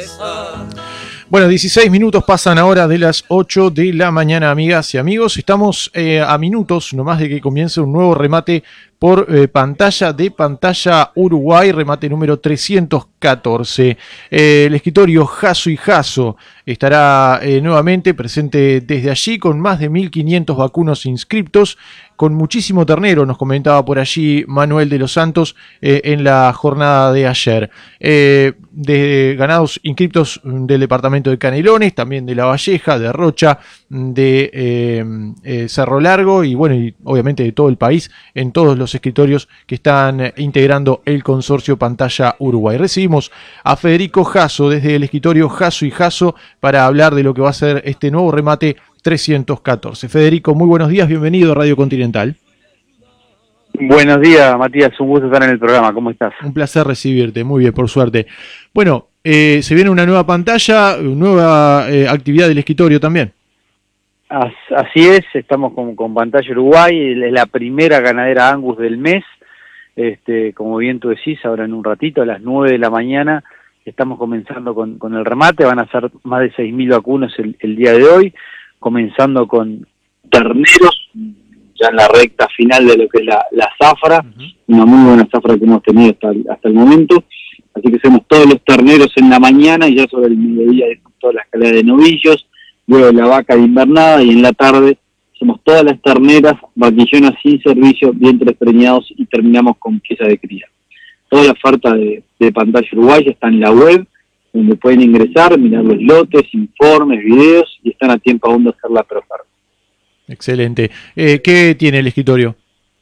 Bueno, 16 minutos pasan ahora de las 8 de la mañana, amigas y amigos. Estamos a minutos nomás de que comience un nuevo remate por Pantalla de Pantalla Uruguay, remate número 314. El escritorio Jasso y Jasso estará nuevamente presente desde allí con más de 1.500 vacunos inscriptos, con muchísimo ternero, nos comentaba por allí Manuel de los Santos en la jornada de ayer. De ganados inscriptos del departamento de Canelones, también de La Valleja, de Rocha, de Cerro Largo y bueno, y obviamente de todo el país, en todos los escritorios que están integrando el consorcio Pantalla Uruguay. Recibimos a Federico Jasso desde el escritorio Jasso y Jasso para hablar de lo que va a ser este nuevo remate 314. Federico, muy buenos días, bienvenido a Radio Continental. Buenos días, Matías, un gusto estar en el programa, ¿cómo estás? Un placer recibirte, muy bien, por suerte. Bueno, se viene una nueva pantalla, nueva actividad del escritorio también. Así es, estamos con Pantalla Uruguay, es la primera ganadera Angus del mes, como bien tú decís, ahora en un ratito, a las 9 de la mañana, estamos comenzando con el remate, van a ser más de 6.000 vacunos el día de hoy, comenzando con terneros, ya en la recta final de lo que es la zafra, una muy buena zafra que hemos tenido hasta el momento, así que hacemos todos los terneros en la mañana y ya sobre el mediodía toda la escalera de novillos, luego la vaca de invernada y en la tarde hacemos todas las terneras, vaquillonas sin servicio, vientres preñados y terminamos con pieza de cría. Toda la oferta de Pantalla Uruguay está en la web, donde pueden ingresar, mirar los lotes, informes, videos y están a tiempo aún de hacer la preoferta. Excelente. ¿Qué tiene el escritorio?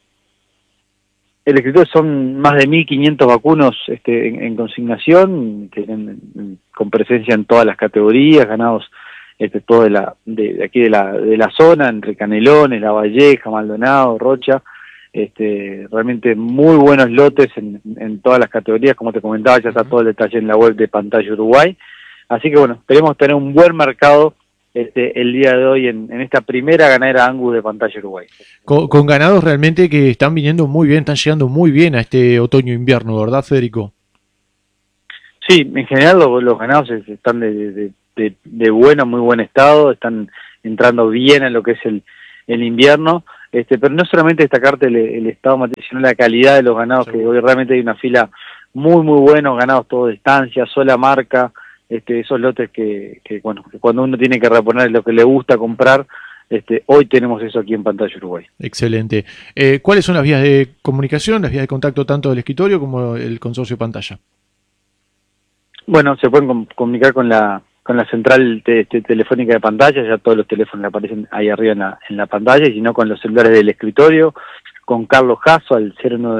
El escritorio son más de 1.500 vacunos en consignación, con presencia en todas las categorías, ganados todo de aquí de la zona, entre Canelones, La Valleja, Maldonado, Rocha. Realmente muy buenos lotes en todas las categorías, como te comentaba, ya está todo el detalle en la web de Pantalla Uruguay, así que bueno, esperemos tener un buen mercado el día de hoy en esta primera ganadera Angus de Pantalla Uruguay. Con ganados realmente que están viniendo muy bien, están llegando muy bien a este otoño-invierno, ¿verdad, Federico? Sí, en general los ganados están de bueno, muy buen estado, están entrando bien en lo que es el invierno. Pero no solamente destacarte el estado material, sino la calidad de los ganados, que hoy realmente hay una fila muy buenos, ganados todo de estancia, sola marca, esos lotes que cuando uno tiene que reponer lo que le gusta comprar, hoy tenemos eso aquí en Pantalla Uruguay. Excelente. ¿Cuáles son las vías de comunicación, las vías de contacto tanto del escritorio como el consorcio Pantalla? Bueno, se pueden comunicar con la central telefónica de Pantalla, ya todos los teléfonos le aparecen ahí arriba en la pantalla, y si no con los celulares del escritorio, con Carlos Jasso al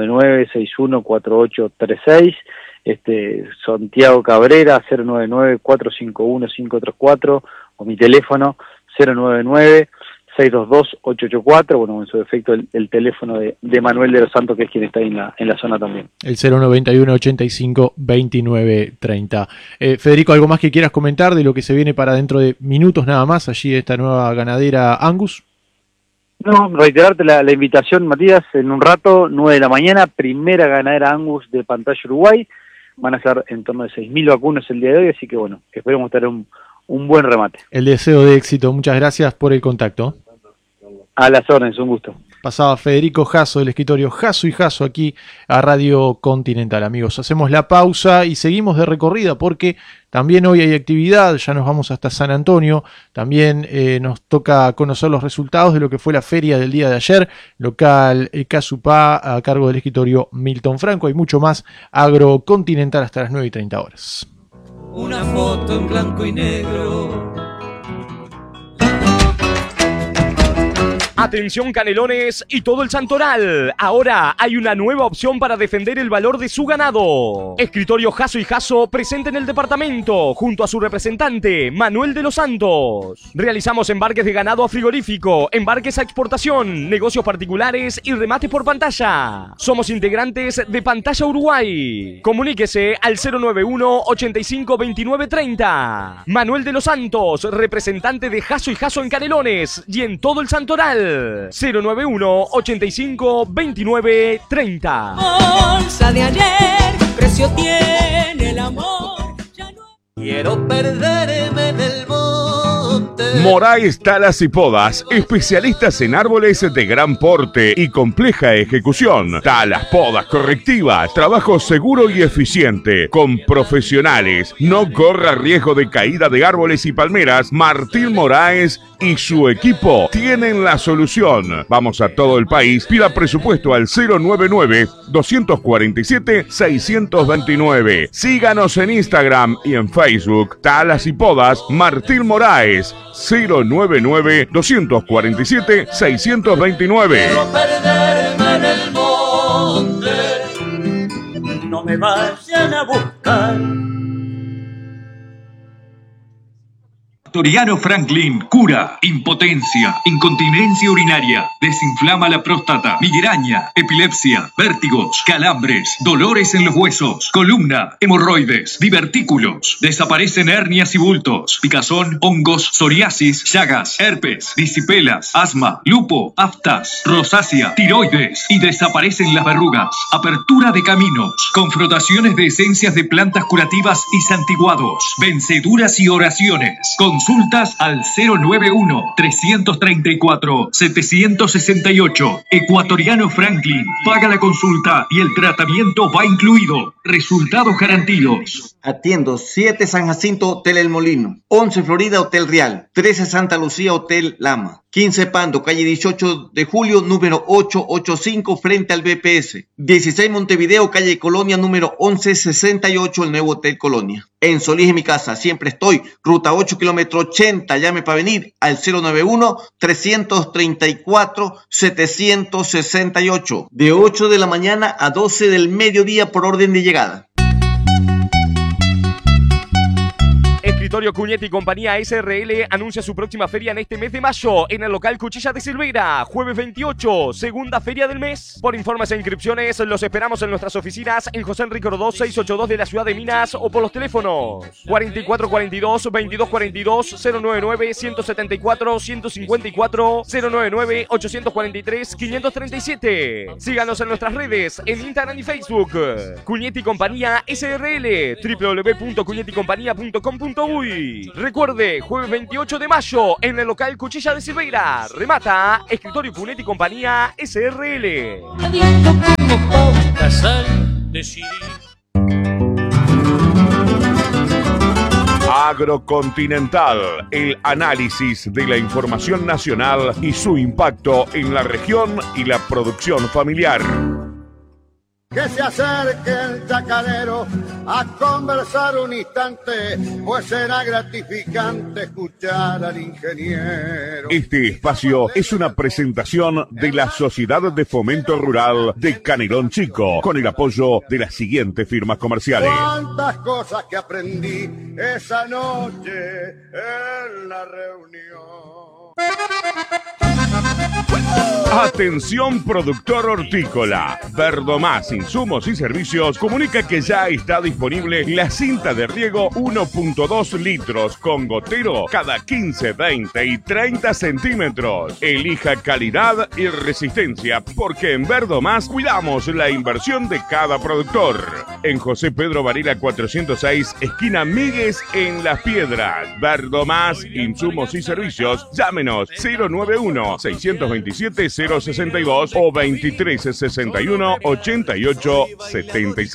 099-614836, Santiago Cabrera 099-451-534, o mi teléfono 099-622-884, bueno, en su defecto el teléfono de Manuel de los Santos, que es quien está ahí en la zona también. El 091-85-29-30. Federico, ¿algo más que quieras comentar de lo que se viene para dentro de minutos nada más allí de esta nueva ganadera Angus? No, reiterarte la invitación, Matías, en un rato, 9 de la mañana, primera ganadera Angus de Pantalla Uruguay, van a ser en torno de 6.000 vacunos el día de hoy, así que bueno, esperemos tener un buen remate. El deseo de éxito, muchas gracias por el contacto. A las órdenes, un gusto. Pasaba Federico Jasso del escritorio Jasso y Jasso aquí a Radio Continental, amigos. Hacemos la pausa y seguimos de recorrida porque también hoy hay actividad, ya nos vamos hasta San Antonio, también nos toca conocer los resultados de lo que fue la feria del día de ayer, local Casupá a cargo del escritorio Milton Franco. Hay mucho más agrocontinental hasta las 9:30 horas. Una foto en blanco y negro. Atención Canelones y todo el Santoral. Ahora hay una nueva opción para defender el valor de su ganado. Escritorio Jasso y Jasso presente en el departamento junto a su representante Manuel de los Santos. Realizamos embarques de ganado a frigorífico, embarques a exportación, negocios particulares y remate por pantalla. Somos integrantes de Pantalla Uruguay. Comuníquese al 091-85-29-30. Manuel de los Santos, representante de Jasso y Jasso en Canelones y en todo el Santoral. 091-85-29-30. Bolsa de ayer, precio tiene el amor. Quiero perderme en el monte. Moraes Talas y Podas, especialistas en árboles de gran porte y compleja ejecución. Talas, podas correctivas, trabajo seguro y eficiente, con profesionales. No corra riesgo de caída de árboles y palmeras. Martín Moraes y su equipo tienen la solución. Vamos a todo el país. Pida presupuesto al 099-247-629. Síganos en Instagram y en Facebook. Talas y Podas, Martín Moraes. 099-247-629. Quiero perderme en el monte. No me vayan a buscar. Toriano Franklin cura impotencia, incontinencia urinaria, desinflama la próstata, migraña, epilepsia, vértigos, calambres, dolores en los huesos, columna, hemorroides, divertículos, desaparecen hernias y bultos, picazón, hongos, psoriasis, llagas, herpes, disipelas, asma, lupo, aftas, rosácea, tiroides y desaparecen las verrugas. Apertura de caminos, con frotaciones de esencias de plantas curativas y santiguados, venceduras y oraciones. Consultas al 091-334-768. Ecuatoriano Franklin. Paga la consulta y el tratamiento va incluido. Resultados garantidos. Atiendo 7 San Jacinto Hotel El Molino, 11 Florida Hotel Real, 13 Santa Lucía Hotel Lama, 15 Pando, calle 18 de julio, número 885, frente al BPS, 16 Montevideo, calle Colonia, número 1168, el nuevo Hotel Colonia. En Solís, en mi casa, siempre estoy, ruta 8, kilómetro 80, llame para venir al 091-334-768, de 8 de la mañana a 12 del mediodía por orden de llegada. Escritorio Cuñete y Compañía SRL anuncia su próxima feria en este mes de mayo en el local Cuchilla de Silveira, jueves 28, segunda feria del mes. Por informes e inscripciones los esperamos en nuestras oficinas en José Enrique Rodó 682 de la ciudad de Minas o por los teléfonos 4442-2242, 099-174-154, 099-843-537. Síganos en nuestras redes en Instagram y Facebook. Cuñete y Compañía SRL, www.cuñeticompañía.com.uy. Recuerde, jueves 28 de mayo en el local Cuchilla de Silveira. Remata Escritorio Cuñete y Compañía SRL. Adicto como pauta sal decidí. Agrocontinental, el análisis de la información nacional y su impacto en la región y la producción familiar. Que se acerque el chacarero a conversar un instante, pues será gratificante escuchar al ingeniero. Este espacio es una presentación de la Sociedad de Fomento Rural de Canelón Chico, con el apoyo de las siguientes firmas comerciales. Cuántas cosas que aprendí esa noche en la reunión. Atención productor hortícola. Verdomás Insumos y Servicios comunica que ya está disponible la cinta de riego 1.2 litros con gotero cada 15, 20 y 30 centímetros. Elija calidad y resistencia porque en Verdomás cuidamos la inversión de cada productor. En José Pedro Varela 406, esquina Míguez en Las Piedras. Verdomás Insumos y Servicios. Llámenos 091-627-062 o 2361-88-76.